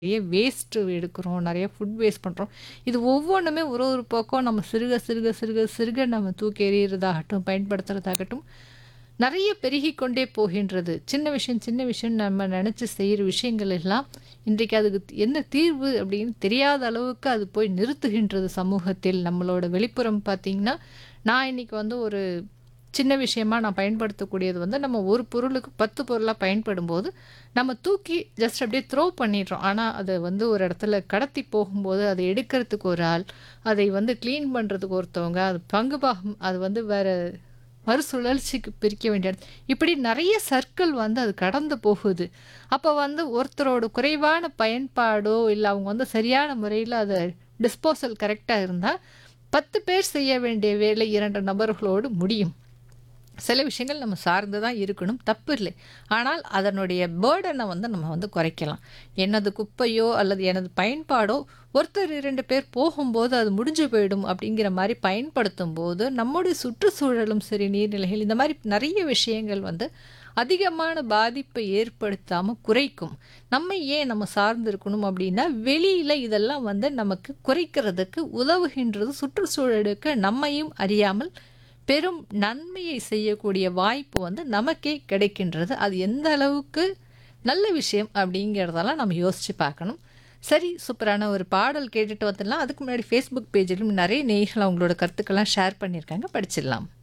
நிறைய வேஸ்ட் எடுக்கிறோம். நிறைய ஃபுட் வேஸ்ட் பண்ணுறோம். இது ஒவ்வொன்றுமே ஒரு ஒரு பக்கம் நம்ம சிறுக சிறுக சிறுக சிறுக நம்ம தூக்கி எறிகிறதாகட்டும், பயன்படுத்துறதாகட்டும், நிறைய பெருகிக் கொண்டே போகின்றது. சின்ன விஷயம் நம்ம நினச்சி செய்கிற விஷயங்கள் எல்லாம் இன்றைக்கு அதுக்கு என்ன தீர்வு அப்படின்னு தெரியாத அளவுக்கு அது போய் நிறுத்துகின்றது சமூகத்தில். நம்மளோட வெளிப்புறம் பார்த்தீங்கன்னா, நான் இன்னைக்கு வந்து ஒரு சின்ன விஷயமா நான் பயன்படுத்தக்கூடியது வந்து நம்ம ஒரு பொருளுக்கு 10 பொருளா பயன்படும்போது, நம்ம தூக்கி ஜஸ்ட் அப்படியே த்ரோ பண்ணிடுறோம். ஆனா, அத வந்து ஒரு இடத்துல கடத்தி போகும்போது, அத எடுக்கிறதுக்கு ஒரு ஆள், அதை வந்து கிளீன் பண்றதுக்கு ஒருத்தவங்க, அது பங்கு பாகம் அது வந்து வேற மறுசுழற்சிக்கு பிரிக்க வேண்டிய இப்படி நெறைய சர்க்கிள் வந்து அது கடந்து போகுது. அப்ப வந்து ஒருத்தரோட குறைவான பயன்பாடோ, இல்ல அவங்க வந்து சரியான முறையில அத டிஸ்போசல் கரெக்ட்டா இருந்தா, 10 பேர் செய்ய வேண்டிய வேலை 2 நபர்களோடு முடியும். சில விஷயங்கள் நம்ம சார்ந்து தான் இருக்கணும். தப்பு இல்லை. ஆனால் அதனுடைய பர்டன வந்து நம்ம வந்து குறைக்கலாம். எனது குப்பையோ அல்லது எனது பயன்பாடோ ஒருத்தர் 2 பேர் போகும்போது அது முடிஞ்சு போயிடும் அப்படிங்கிற மாரி பயன்படுத்தும்போது, நம்முடைய சுற்றுச்சூழலும் சரி, நீர்நிலைகள் இந்த மாரி நெறைய விஷயங்கள் வந்து அதிகமான பாதிப்பை ஏற்படுத்தாம குறைக்கும். நம்ம சார்ந்து இருக்கணும் அப்படின்னா, வெளியில இதெல்லாம் வந்து நமக்கு குறைக்கிறதுக்கு உதவுகின்றது. சுற்றுச்சூழலுக்கு நம்மையும் அறியாமல் பெரும் நன்மையை செய்யக்கூடிய வாய்ப்பு வந்து நமக்கே கிடைக்கின்றது. அது எந்த அளவுக்கு நல்ல விஷயம் அப்படிங்கிறதெல்லாம் நம்ம யோசிச்சு பார்க்கணும். சரி, சூப்பரான ஒரு பாடல் கேட்டுட்டு வந்துடலாம். அதுக்கு முன்னாடி Facebook பேஜிலும் நிறைய நேயர்கள் அவங்களோட கருத்துக்கள்லாம் ஷேர் பண்ணியிருக்காங்க. படிச்சிடலாம்.